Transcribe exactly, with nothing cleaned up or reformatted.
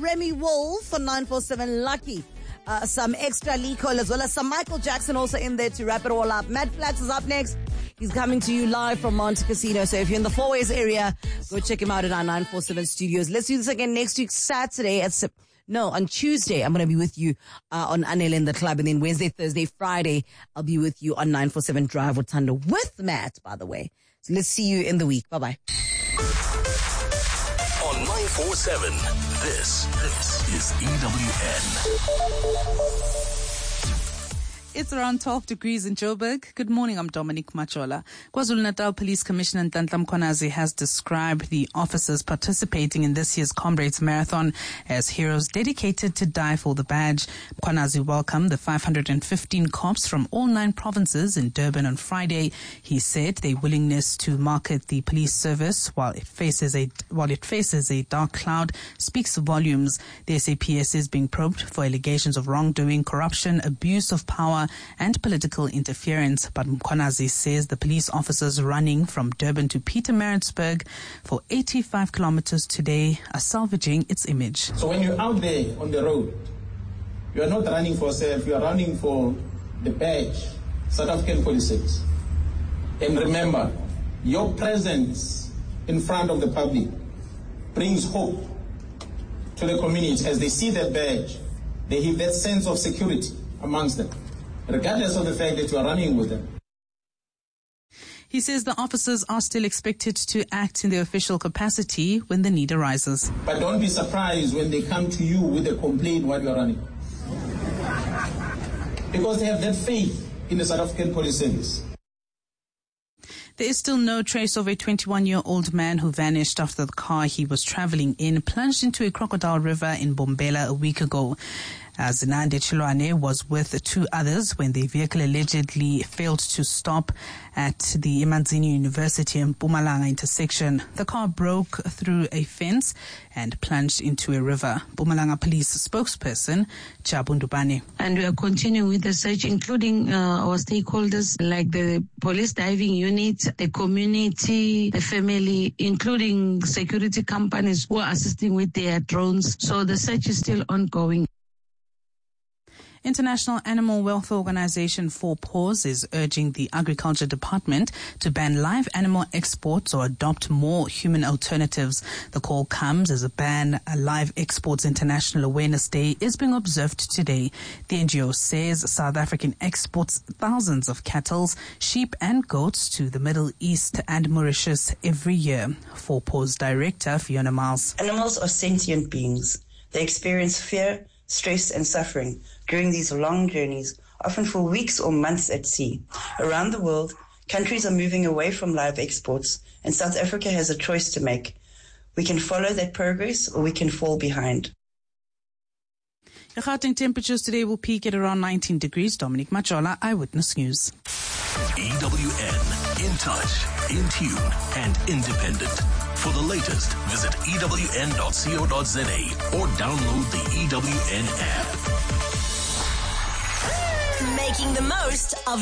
Remy Wolf on nine four seven Lucky. Uh, some extra Lee Cole as well as some Michael Jackson also in there to wrap it all up. Matt Flax is up next. He's coming to you live from Monte Casino. So if you're in the Four Ways area, go check him out at our nine four seven studios. Let's do this again next week, Saturday at No, on Tuesday, I'm going to be with you uh, on Anel in the Club. And then Wednesday, Thursday, Friday, I'll be with you on nine four seven Drive with Thunder with Matt, by the way. So let's see you in the week. Bye-bye. On nine four seven, this, this is E W N. It's around twelve degrees in Joburg. Good morning, I'm Dominic Machola. KwaZulu-Natal Police Commissioner Nhlanhla Mkhwanazi has described the officers participating in this year's Comrades Marathon as heroes dedicated to die for the badge. Mkhwanazi welcomed the five hundred fifteen cops from all nine provinces in Durban on Friday. He said their willingness to market the police service while it faces a while it faces a dark cloud speaks volumes. The S A P S is being probed for allegations of wrongdoing, corruption, abuse of power, and political interference. But Mkhwanazi says the police officers running from Durban to Pietermaritzburg for eighty-five kilometers today are salvaging its image. So when you're out there on the road, you are not running for self, you are running for the badge, South African Police Service. And remember, your presence in front of the public brings hope to the community. As they see that badge, they have that sense of security amongst them, regardless of the fact that you are running with them. He says the officers are still expected to act in their official capacity when the need arises. But don't be surprised when they come to you with a complaint while you are running. Because they have that faith in the South African Police Service. There is still no trace of a twenty-one-year-old man who vanished after the car he was traveling in plunged into a crocodile river in Bombela a week ago. Uh, Zinande Chilwane was with two others when the vehicle allegedly failed to stop at the Imanzini University and Mpumalanga intersection. The car broke through a fence and plunged into a river. Mpumalanga police spokesperson Jabu Ndubane. And we are continuing with the search, including uh, our stakeholders like the police diving unit, the community, the family, including security companies who are assisting with their drones. So the search is still ongoing. International Animal Welfare Organization Four Paws is urging the Agriculture Department to ban live animal exports or adopt more human alternatives. The call comes as a ban a Live Exports International Awareness Day is being observed today. The N G O says South African exports thousands of cattle, sheep and goats to the Middle East and Mauritius every year. Four Paws Director Fiona Miles. Animals are sentient beings. They experience fear, stress and suffering during these long journeys, often for weeks or months at sea. Around the world, countries are moving away from live exports, and South Africa has a choice to make. We can follow that progress or we can fall behind. The Gauteng temperatures today will peak at around nineteen degrees. Dominic Machola, Eyewitness News. E W N, in touch, in tune, and independent. For the latest, visit E W N dot co dot za or download the E W N app. Making the most of